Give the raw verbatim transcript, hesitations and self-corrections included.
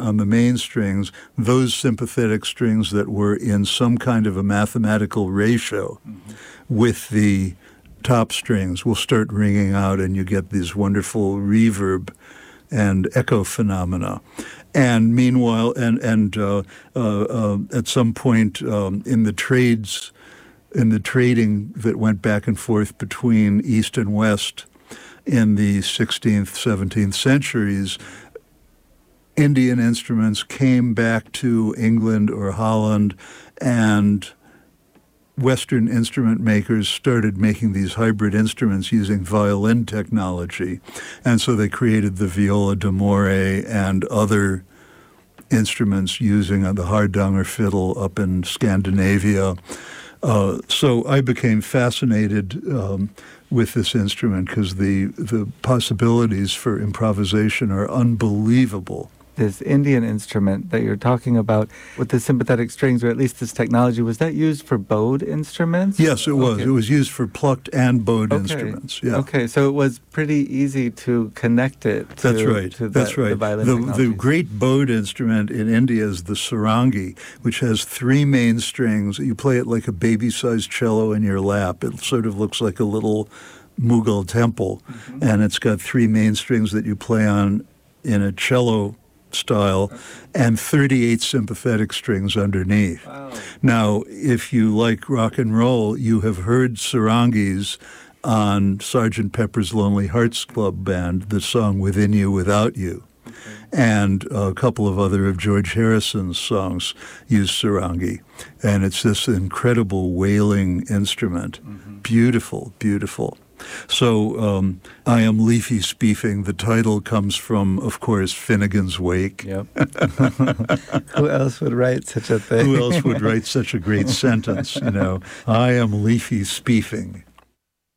on the main strings, those sympathetic strings that were in some kind of a mathematical ratio mm-hmm. with the top strings will start ringing out, and you get these wonderful reverb and echo phenomena. And meanwhile, and and uh, uh, uh, at some point um, in the trades, in the trading that went back and forth between East and West in the sixteenth, seventeenth centuries, Indian instruments came back to England or Holland, and Western instrument makers started making these hybrid instruments using violin technology. And so they created the viola d'amore and other instruments using the hardanger fiddle up in Scandinavia. Uh, so I became fascinated um, with this instrument because the, the possibilities for improvisation are unbelievable. This Indian instrument that you're talking about with the sympathetic strings, or at least this technology, was that used for bowed instruments? Yes, it was. Okay. It was used for plucked and bowed okay. instruments. Yeah. Okay, so it was pretty easy to connect it to, That's right. to the, That's right. the violin the, technologies. the great bowed instrument in India is the sarangi, which has three main strings. You play it like a baby-sized cello in your lap. It sort of looks like a little Mughal temple, mm-hmm. and it's got three main strings that you play on in a cello style, and thirty-eight sympathetic strings underneath. Wow. Now, if you like rock and roll, you have heard sarangis on Sergeant Pepper's Lonely Hearts Club Band, the song Within You, Without You. Okay. And a couple of other of George Harrison's songs use sarangi. And it's this incredible wailing instrument. Mm-hmm. Beautiful, beautiful. So um, I Am Leafy Spiefing. The title comes from, of course, Finnegan's Wake. Yep. Who else would write such a thing? Who else would write such a great sentence, you know? I am Leafy Spiefing.